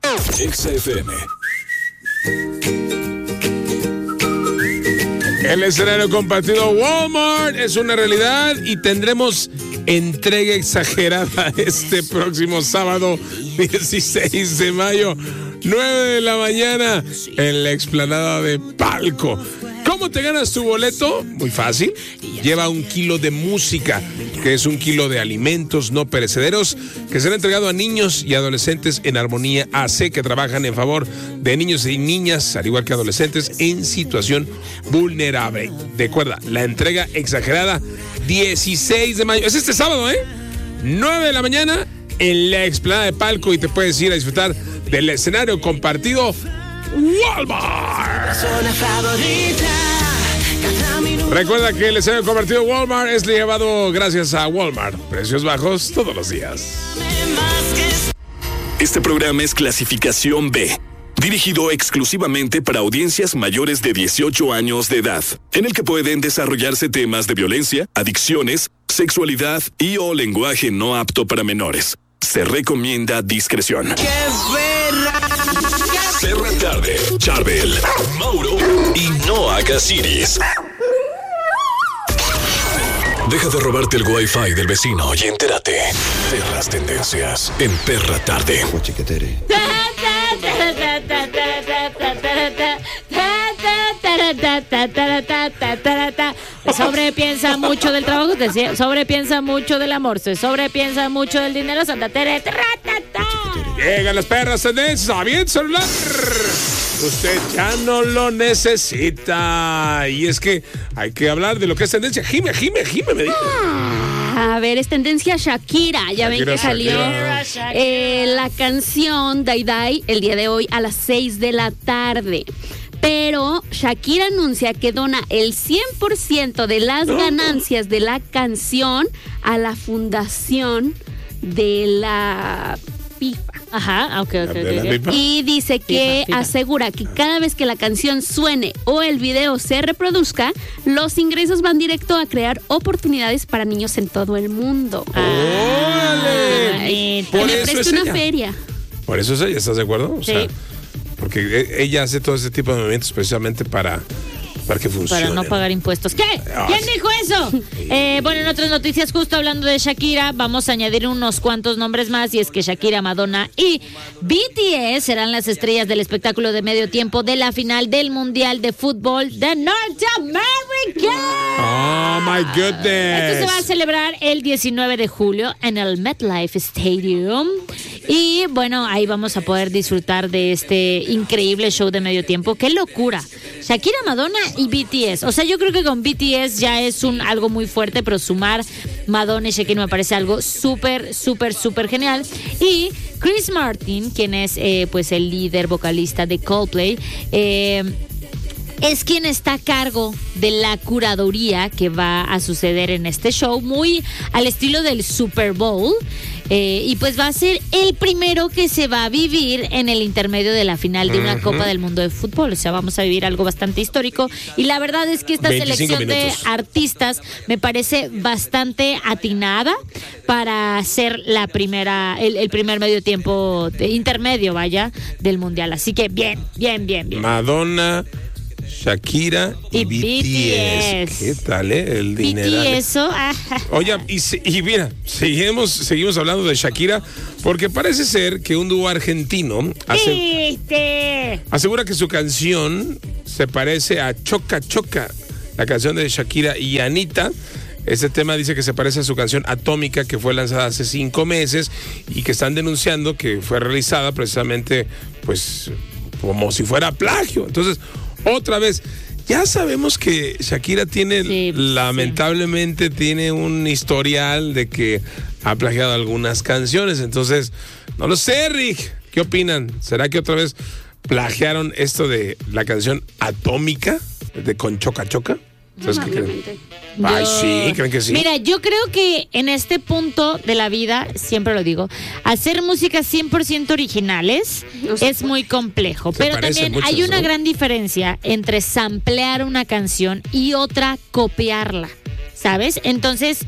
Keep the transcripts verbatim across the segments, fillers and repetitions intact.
Exa F M. El escenario compartido Walmart es una realidad y tendremos entrega exagerada este próximo sábado dieciséis de mayo, nueve de la mañana, en la explanada de Palco. ¿Cómo te ganas tu boleto? Muy fácil. Lleva un kilo de música, que es un kilo de alimentos no perecederos, que será entregado a niños y adolescentes en Armonía A C, que trabajan en favor de niños y niñas, al igual que adolescentes, en situación vulnerable. Recuerda, la entrega exagerada, dieciséis de mayo. Es este sábado, ¿eh? nueve de la mañana, en la explanada de Palco, y te puedes ir a disfrutar del escenario compartido Walmart. Recuerda que el escenario compartido Walmart es llevado gracias a Walmart. Precios bajos todos los días. Este programa es clasificación B, dirigido exclusivamente para audiencias mayores de dieciocho años de edad, en el que pueden desarrollarse temas de violencia, adicciones, sexualidad y o lenguaje no apto para menores. Se recomienda discreción. ¡Qué perra! Perra Tarde, Charbel, Mauro y Noah Casiris. Deja de robarte el wifi del vecino y entérate de las tendencias en Perra Tarde. Sobrepiensa mucho del trabajo, te sobrepiensa mucho del amor, se sobrepiensa mucho del dinero. Llegan las perras tendencias, avienta el celular. Usted ya no lo necesita. Y es que hay que hablar de lo que es tendencia. Jime, Jime, Jime, me dijo. A ver, es tendencia Shakira. Ya Shakira, ven que salió eh, la canción Dai Dai el día de hoy a las seis de la tarde. Pero Shakira anuncia que dona el cien por ciento de las ganancias de la canción a la fundación de la FIFA. Ajá, ok, ok, ok. Y dice que FIFA, FIFA. asegura que cada vez que la canción suene o el video se reproduzca, los ingresos van directo a crear oportunidades para niños en todo el mundo. ¡Órale! Que le preste una feria. Por eso es ella, ¿estás de acuerdo? O sí. sea, porque ella hace todo ese tipo de movimientos precisamente para... para que funcione. Para no pagar impuestos. ¿Qué? ¿Quién dijo eso? Eh, bueno, en otras noticias, justo hablando de Shakira, vamos a añadir unos cuantos nombres más, y es que Shakira, Madonna y B T S serán las estrellas del espectáculo de medio tiempo de la final del Mundial de Fútbol de Norteamérica. Oh, my goodness. Esto se va a celebrar el diecinueve de julio en el MetLife Stadium. Y bueno, ahí vamos a poder disfrutar de este increíble show de medio tiempo. ¡Qué locura! Shakira, Madonna y B T S. O sea, yo creo que con B T S ya es un algo muy fuerte, pero sumar Madonna y Shakira me parece algo súper, súper, súper genial. Y Chris Martin, quien es eh, pues el líder vocalista de Coldplay, eh, es quien está a cargo de la curaduría que va a suceder en este show, muy al estilo del Super Bowl. Eh, y pues va a ser el primero que se va a vivir en el intermedio de la final de una uh-huh. Copa del Mundo de Fútbol. O sea, vamos a vivir algo bastante histórico. Y la verdad es que esta selección minutos. de artistas me parece bastante atinada para ser la primera, el, el primer medio tiempo, de, intermedio, vaya, del Mundial. Así que bien, bien, bien, bien. Madonna, Shakira y, y B T S. ¿Qué tal, eh? El dinero. Y eso. Oye, y, y mira, seguimos, seguimos hablando de Shakira, porque parece ser que un dúo argentino hace, asegura que su canción se parece a Choca Choca, la canción de Shakira y Anita. Este tema dice que se parece a su canción Atómica, que fue lanzada hace cinco meses y que están denunciando que fue realizada precisamente, pues, como si fuera plagio. Entonces, otra vez, ya sabemos que Shakira tiene, sí, lamentablemente, sí. tiene un historial de que ha plagiado algunas canciones. Entonces, no lo sé, Rick. ¿Qué opinan? ¿Será que otra vez plagiaron esto de la canción Atómica de con Choca Choca? ¿Sabes qué creen? Ay, yo, sí, ¿creen que sí? Mira, yo creo que en este punto de la vida, siempre lo digo, hacer música cien por ciento originales no es puede. muy complejo. Se pero también muchos, hay una ¿no? gran diferencia entre samplear una canción y otra copiarla, ¿sabes? Entonces,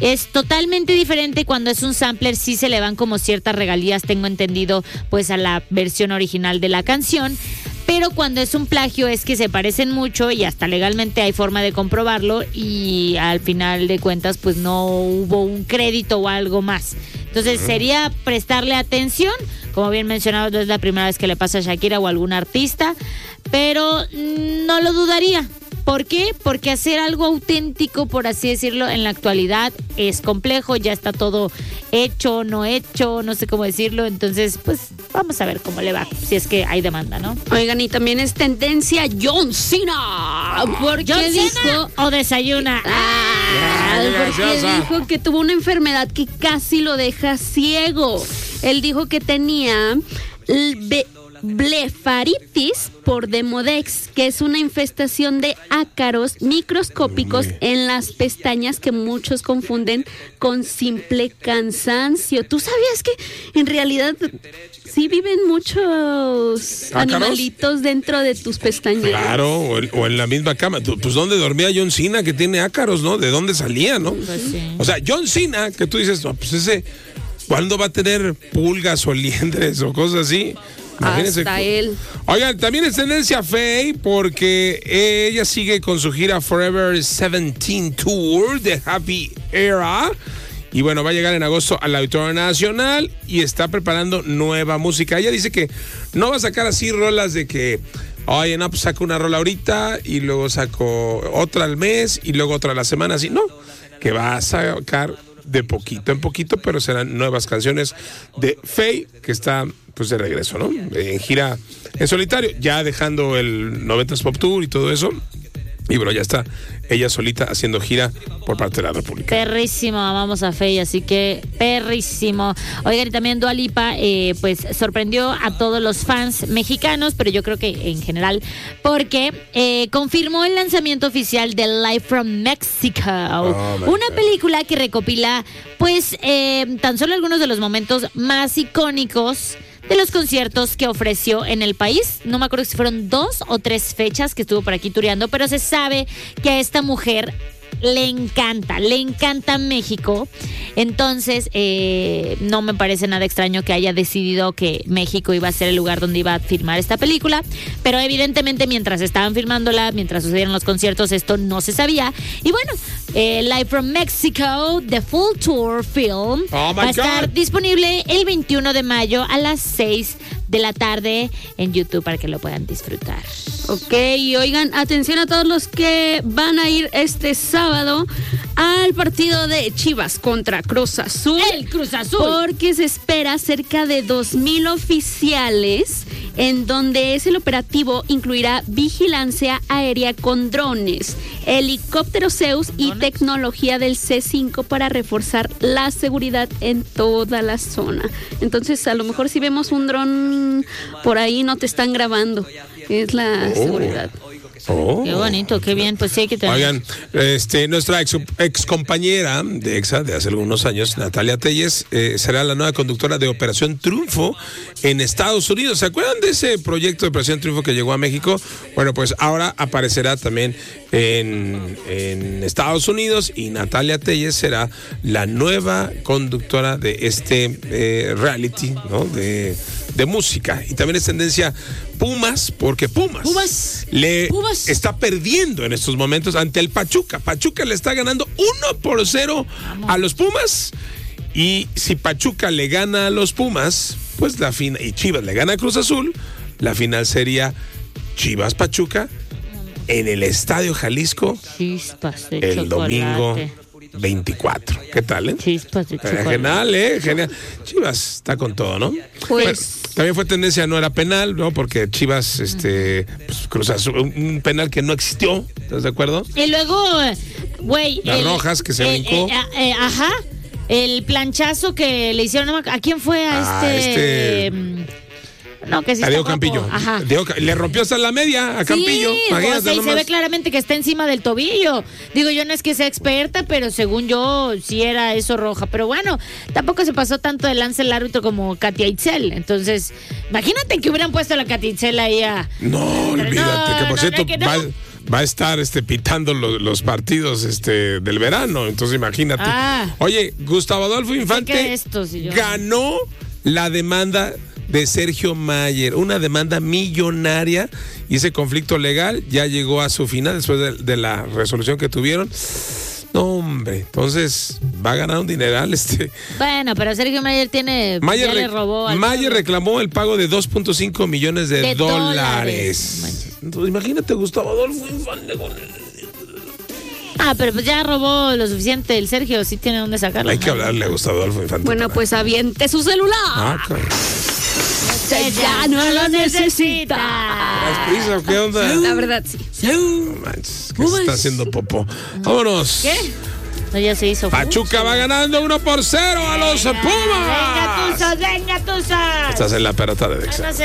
Es totalmente diferente cuando es un sampler, sí se le van como ciertas regalías, tengo entendido, pues a la versión original de la canción. Pero cuando es un plagio es que se parecen mucho y hasta legalmente hay forma de comprobarlo y al final de cuentas pues no hubo un crédito o algo más. Entonces sería prestarle atención, como bien mencionado, no es la primera vez que le pasa a Shakira o a algún artista, pero no lo dudaría. ¿Por qué? Porque hacer algo auténtico, por así decirlo, en la actualidad es complejo, ya está todo hecho, no hecho, no sé cómo decirlo, entonces pues vamos a ver cómo le va, si es que hay demanda, ¿no? Oigan, y también es tendencia John Cena, porque ¿John dijo... Cena o desayuna? Ah, porque dijo que tuvo una enfermedad que casi lo deja ciego. Él dijo que tenía... Be- blefaritis por Demodex, que es una infestación de ácaros microscópicos en las pestañas que muchos confunden con simple cansancio. ¿Tú sabías que en realidad sí viven muchos ¿Ácaros? Animalitos dentro de tus pestañas? Claro, o, el, o en la misma cama. Pues ¿dónde dormía John Cena que tiene ácaros, no? ¿De dónde salía, no? Pues sí. O sea, John Cena, que tú dices, no, pues ese, ¿cuándo va a tener pulgas o liendres o cosas así? Imagínense. Hasta él. Oigan, también es tendencia Faye porque ella sigue con su gira Forever diecisiete Tour de Happy Era. Y bueno, va a llegar en agosto al Auditorio Nacional y está preparando nueva música. Ella dice que no va a sacar así rolas de que, oye, no, pues saco una rola ahorita y luego saco otra al mes y luego otra a la semana. Así, no, que va a sacar de poquito en poquito, pero serán nuevas canciones de Faye, que está pues de regreso, ¿no? En gira en solitario, ya dejando el noventas Pop Tour y todo eso. Y bueno, ya está ella solita haciendo gira por parte de la República. Perrísimo, amamos a Faye, así que perrísimo. Oigan, y también Dua Lipa, eh, pues sorprendió a todos los fans mexicanos, pero yo creo que en general, porque eh, confirmó el lanzamiento oficial de Live from Mexico, Oh, una película que recopila, pues, eh, tan solo algunos de los momentos más icónicos de los conciertos que ofreció en el país. No me acuerdo si fueron dos o tres fechas que estuvo por aquí tureando, pero se sabe que a esta mujer le encanta, le encanta México. Entonces, eh, no me parece nada extraño que haya decidido que México iba a ser el lugar donde iba a filmar esta película, pero evidentemente mientras estaban filmándola, mientras sucedieron los conciertos, esto no se sabía. Y bueno, eh, Live from Mexico, The Full Tour Film, oh va a estar God. disponible el veintiuno de mayo a las seis de la tarde en YouTube para que lo puedan disfrutar. Ok, y oigan, atención a todos los que van a ir este sábado al partido de Chivas contra Cruz Azul. El Cruz Azul. Porque se espera cerca de dos mil oficiales, en donde ese operativo incluirá vigilancia aérea con drones, helicópteros Zeus y tecnología del C cinco para reforzar la seguridad en toda la zona. Entonces, a lo mejor si vemos un dron por ahí, no te están grabando. Es la Oh. seguridad. Oh. Qué bonito, qué bien, pues sí hay que tener. Oigan, este, nuestra ex, ex compañera de EXA de hace algunos años, Natalia Telles, eh, será la nueva conductora de Operación Triunfo en Estados Unidos. ¿Se acuerdan de ese proyecto de Operación Triunfo que llegó a México? Bueno, pues ahora aparecerá también en, en Estados Unidos y Natalia Telles será la nueva conductora de este eh, reality, ¿no? De, de música. Y también es tendencia Pumas, porque Pumas, Pumas. le Pumas. está perdiendo en estos momentos ante el Pachuca. Pachuca le está ganando uno por cero a los Pumas. Y si Pachuca le gana a los Pumas, pues la final, y Chivas le gana a Cruz Azul, la final sería Chivas Pachuca en el Estadio Jalisco Chispas de el chocolate. domingo veinticuatro. ¿Qué tal, eh? Chispas de chocolate. Genial, ¿eh? Genial. Chivas está con todo, ¿no? Pues- Bueno, también fue tendencia, no era penal, ¿no? Porque Chivas, este, pues, Cruz Azul, un penal que no existió, ¿estás de acuerdo? Y luego, güey. Las el- rojas que se el- brincó. eh, eh, ajá. El planchazo que le hicieron. no me- ¿A quién fue? A Ah, este. este- mm, No, que sí A está Diego guapo. Campillo. Ajá. Diego Ca- le rompió hasta la media a Campillo. Sí, Imagínate o sea, y se nomás. ve claramente que está encima del tobillo. Digo, yo no es que sea experta, pero según yo sí era eso roja. Pero bueno, tampoco se pasó tanto de lance el árbitro como Katia Itzel. Entonces, imagínate que hubieran puesto a la Katia Itzel ahí a... No, olvídate, No, que por no, cierto no, que no. va, va a estar este, pitando los, los partidos este, del verano. Entonces imagínate. Ah. Oye, Gustavo Adolfo Infante esto, si yo... ganó la demanda de Sergio Mayer, una demanda millonaria, y ese conflicto legal ya llegó a su final después de, de la resolución que tuvieron. No, hombre, entonces va a ganar un dineral este. Bueno, pero Sergio Mayer tiene Mayer, ya le robó al Mayer pueblo. reclamó el pago de dos punto cinco millones de, De dólares. dólares. Entonces, imagínate, Gustavo Adolfo Infante con Ah, pero pues ya robó lo suficiente el Sergio, sí tiene dónde sacarlo. Hay que hablarle a Gustavo Adolfo Infante. Bueno, para... pues aviente su celular. Ah, claro. Usted ya no lo necesita. ¿Has prisa o qué onda? La verdad, sí. No manches, que se está haciendo popó. Vámonos. ¿Qué? No, ya se hizo. Pachuca va ganando uno por cero a los Pumas. Venga, Tuzas, venga, Tuzas. Estás en la pelota de Dexa.